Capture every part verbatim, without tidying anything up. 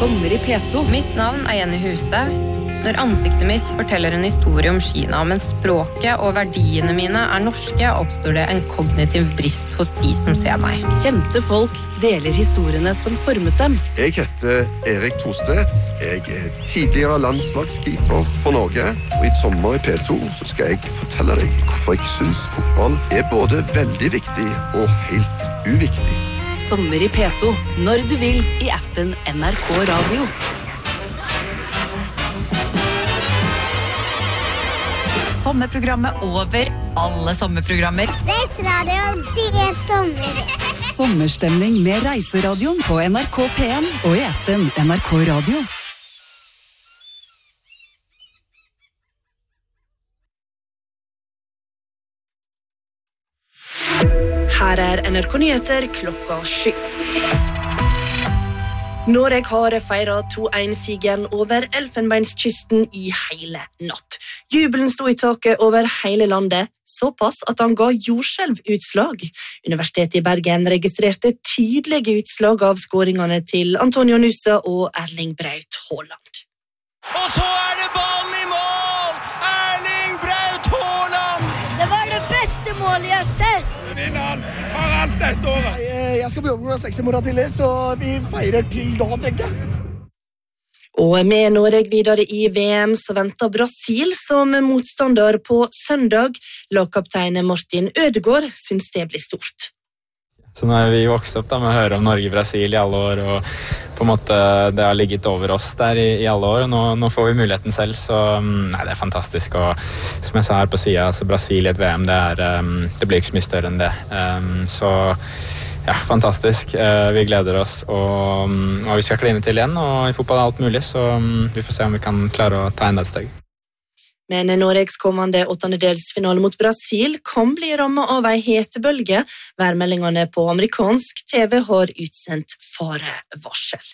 Sommer i P to. Mitt navn er Jenny Huse. Når ansiktet mitt forteller en historie om Kina, men språket og verdiene mine er norske, oppstår det en kognitiv brist hos de som ser meg. Kjente folk deler historiene som formet dem. Jeg heter Erik Thorstvedt. Jeg er tidligere landslagskeeper for Norge. Og i sommer i P to så skal jeg fortelle deg hvorfor jeg synes fotball er både veldig viktig og helt uviktig. Sommer i P to, når du vil, i appen N R K Radio. Sommerprogrammet over alle sommerprogrammer. Reiseradioen, det er sommer. Sommerstemning med Reiseradioen på N R K P en og i appen N R K Radio. Her er N R K Nyheter klokka sju. Norge har feiret to en-sigeren over Elfenbenskysten i hele natt. Jubelen sto i taket over hele landet, såpass at han ga jordskjelvutslag. Universitetet i Bergen registrerte tydelige utslag av skåringene til Antonio Nusa og Erling Braut Haaland. Og så er det ballen i mål! Erling Braut Haaland! Det var det beste målet jeg har sett! Vi vinner alt, vi tar alt dette året. Jeg skal på jobb med seks i morgen tidlig, så vi feirer til da, tenker jeg. Og med Norge videre i V M så venter Brasil som motstander på søndag. Lagkaptein Martin Ødegaard synes det blir stort. Så nå er vi vokst opp da, med å høre om Norge-Brasil i alle år, og på en måte det har ligget over oss der i, i alle år, og nå, nå får vi muligheten selv, så nei, det er fantastisk. Og som jeg sa her på siden, altså Brasil i et V M, det, er, det blir ikke så mye større enn det. Så ja, fantastisk. Vi gleder oss, og, og vi skal kline til igjen, og i fotball er alt mulig, så vi får se om vi kan klare å ta enda et steg. Men Norges kommende åttendedelsfinale mot Brasil kan bli rammet av en hetebølge. Værmeldingene på amerikansk T V har utsendt farevarsel.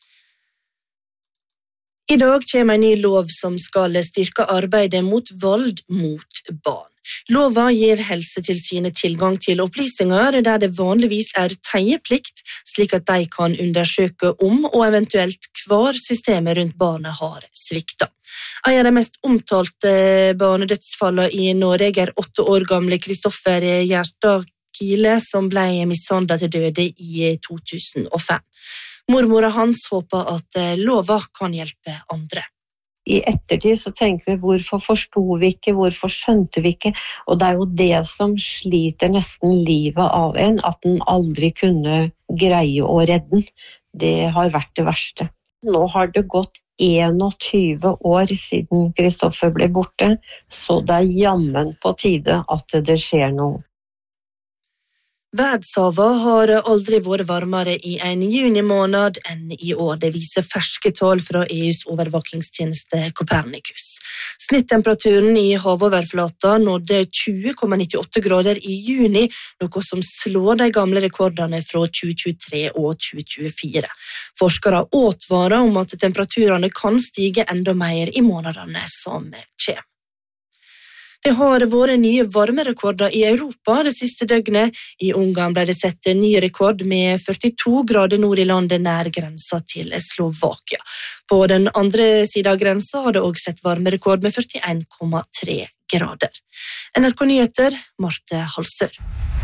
I dag kommer en ny lov som skal styrke arbeidet mot vold mot barn. Lova gir Helsetilsynet tilgang til opplysninger der det vanligvis er teieplikt, slik at de kan undersøke om og eventuelt hvor systemet rundt barnet har sviktet. En av de mest omtalte barnedødsfallene i Norge er åtte år gamle Kristoffer Gjerstad Kile, som ble mishandlet til døde i to tusen og fem. Mormora hans håper at lova kan hjelpe andre. I ettertid så tenker vi hvorfor forstod vi ikke, hvorfor skjønte vi ikke, og det er jo det som sliter nesten livet av en, at en aldri kunne greie å redde den. Det har vært det verste. Nå har det gått tjueen år siden Kristoffer ble borte, så det er jammen på tide at det skjer noe. Verdenshavet har aldri vært varmere i en junimåned enn i år. Det viser ferske tall fra E U's overvåkingstjeneste Copernicus. Snittemperaturen i havoverflata nådde tjue komma nittiåtte grader i juni, noe som slår de gamle rekordene fra tjue tjuetre og tjue tjuefire. Forskere advarer om at temperaturene kan stige enda mer i månedene som kommer. Det har vært nye varmerekorder i Europa det siste døgnet. I Ungarn ble det sett en ny rekord med førtito grader nord i landet nær grensa til Slovakia. På den andre siden av grensa har det også sett varmerekord med førtien komma tre grader. N R K Nyheter, Marte Halsør.